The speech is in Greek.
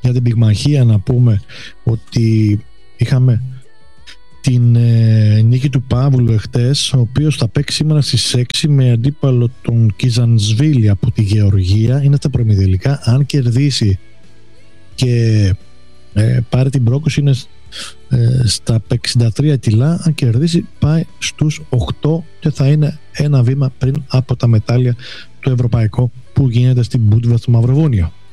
Για την πυγμαχία να πούμε ότι είχαμε την νίκη του Παύλου εχθές, ο οποίος θα παίξει σήμερα στις 6 με αντίπαλο τον Κιζανσβίλη από τη Γεωργία. Είναι στα προημιτελικά. Αν κερδίσει και πάρει την πρόκριση, είναι στα 63 κιλά. Αν κερδίσει, πάει στους 8 και θα είναι ένα βήμα πριν από τα μετάλλια του Ευρωπαϊκού που γίνεται στην Μπούντβα στο Μαυροβούνιο.